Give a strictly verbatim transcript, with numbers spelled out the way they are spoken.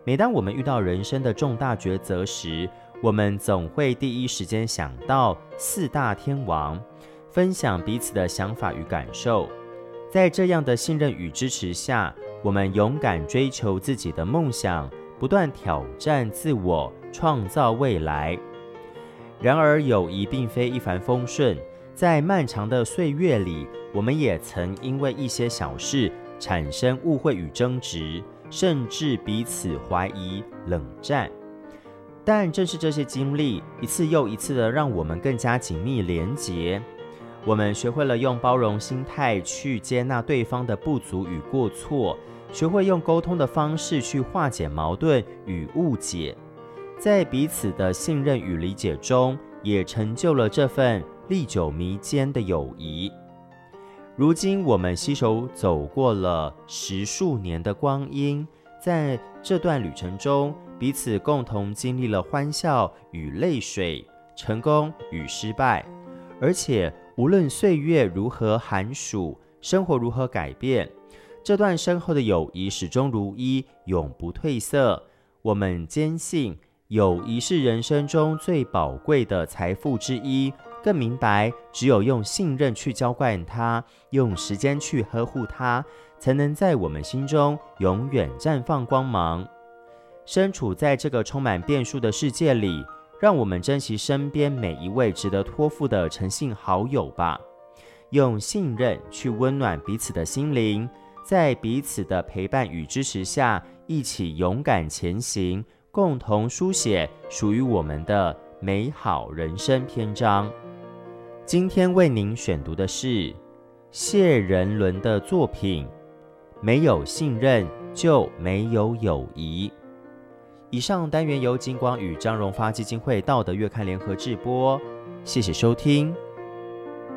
每当我们遇到人生的重大抉择时，我们总会第一时间想到四大天王，分享彼此的想法与感受。在这样的信任与支持下，我们勇敢追求自己的梦想，不断挑战自我，创造未来。然而，友谊并非一帆风顺，在漫长的岁月里，我们也曾因为一些小事产生误会与争执，甚至彼此怀疑、冷战。但正是这些经历，一次又一次的让我们更加紧密连结。我们学会了用包容心态去接纳对方的不足与过错，学会用沟通的方式去化解矛盾与误解，在彼此的信任与理解中，也成就了这份历久弥坚的友谊。如今我们携手走过了十数年的光阴，在这段旅程中，彼此共同经历了欢笑与泪水，成功与失败，而且无论岁月如何寒暑，生活如何改变，这段深厚的友谊始终如一，永不褪色。我们坚信，友谊是人生中最宝贵的财富之一，更明白，只有用信任去浇灌它，用时间去呵护它，才能在我们心中永远绽放光芒。身处在这个充满变数的世界里，让我们珍惜身边每一位值得托付的诚信好友吧，用信任去温暖彼此的心灵，在彼此的陪伴与支持下，一起勇敢前行，共同书写属于我们的美好人生篇章。今天为您选读的是谢仁伦的作品《没有信任就没有友谊》。以上单元由金光与张荣发基金会道德月刊联合制播，谢谢收听。